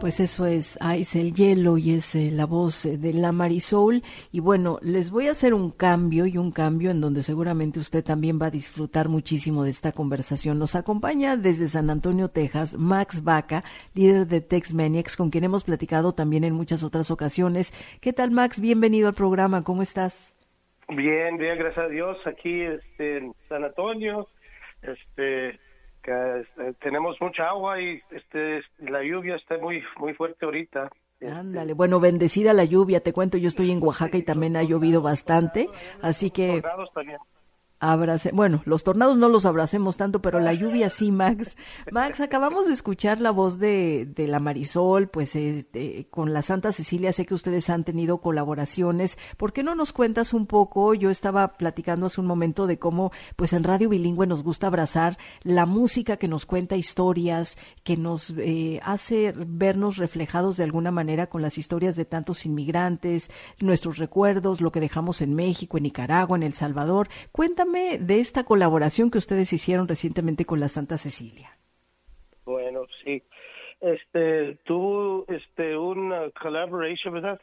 Pues eso es Ice el Hielo y es la voz de la Marisol. Y bueno, les voy a hacer un cambio en donde seguramente usted también va a disfrutar muchísimo de esta conversación. Nos acompaña desde San Antonio, Texas, Max Baca, líder de Tex Maniacs, con quien hemos platicado también en muchas otras ocasiones. ¿Qué tal, Max? Bienvenido al programa. ¿Cómo estás? Bien, gracias a Dios. Aquí en San Antonio, tenemos mucha agua y la lluvia está muy fuerte ahorita. Ándale, bueno, bendecida la lluvia, te cuento, yo estoy en Oaxaca y también ha llovido bastante, así que bueno, los tornados no los abracemos tanto, pero la lluvia sí, Max. Max, acabamos de escuchar la voz de la Marisol, pues con la Santa Cecilia, sé que ustedes han tenido colaboraciones. ¿Por qué no nos cuentas un poco? Yo estaba platicando hace un momento de cómo, pues en Radio Bilingüe nos gusta abrazar la música que nos cuenta historias, que nos hace vernos reflejados de alguna manera con las historias de tantos inmigrantes, nuestros recuerdos, lo que dejamos en México, en Nicaragua, en El Salvador. Cuéntame de esta colaboración que ustedes hicieron recientemente con la Santa Cecilia. Bueno, sí. Tuvo una collaboration, ¿verdad?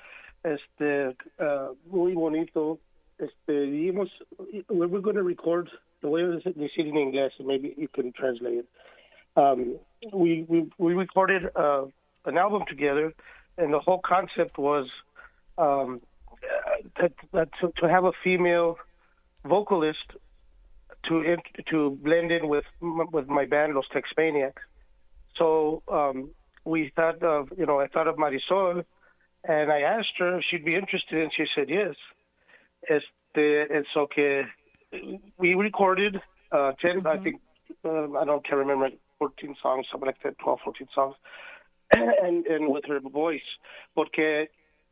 Muy bonito. Dijimos, we're going to record, the way I decir en inglés, maybe you can translate it. We recorded an album together, and the whole concept was to have a female vocalist to blend in with my band, Los Tex Maniacs. So we thought of, I thought of Marisol, and I asked her if she'd be interested, and she said yes. And so we recorded 10, I think, can't remember, 14 songs, something like that, 12, 14 songs, and with her voice. Porque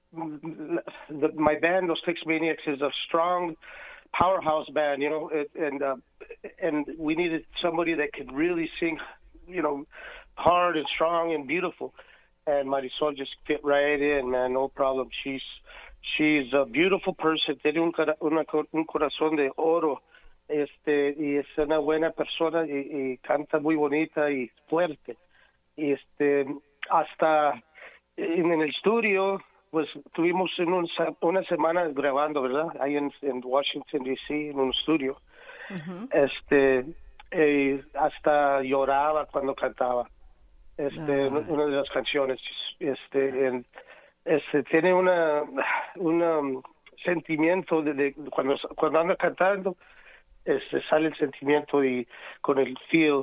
my band, Los Tex Maniacs, is a strong powerhouse band, and we needed somebody that could really sing, hard and strong and beautiful. And Marisol just fit right in, man, no problem. She's a beautiful person, tiene un corazón de oro, y es una buena persona y canta muy bonita y fuerte. Y hasta en el estudio, pues tuvimos una semana grabando, ¿verdad? Ahí en Washington, D.C., en un estudio. Uh-huh. Hasta lloraba cuando cantaba una de las canciones. Tiene un sentimiento de cuando anda cantando, sale el sentimiento y con el feel,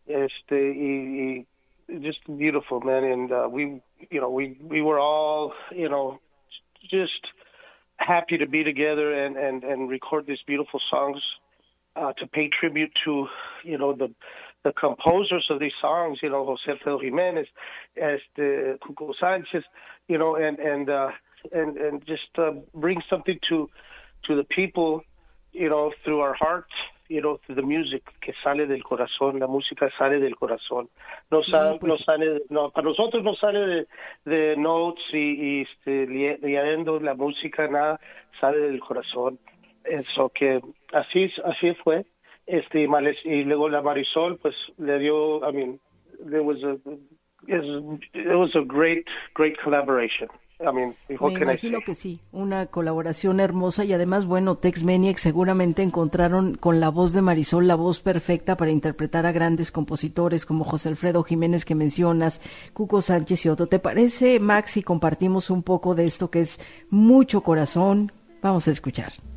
y just beautiful, man. And we were all, just happy to be together and record these beautiful songs to pay tribute to, the composers of these songs, José Alfredo Jiménez, Cuco Sánchez, and just bring something to the people, through our hearts, through the music que sale del corazón, la música sale del corazón. No sale, para nosotros no sale de notes y leyendo la música, nada, sale del corazón. Eso que así fue. Y luego la Marisol, pues le dio, it was a great collaboration. Me imagino que sí, una colaboración hermosa y además, bueno, Tex Maniacs seguramente encontraron con la voz de Marisol la voz perfecta para interpretar a grandes compositores como José Alfredo Jiménez que mencionas, Cuco Sánchez y otro. ¿Te parece, Max, si compartimos un poco de esto que es mucho corazón? Vamos a escuchar.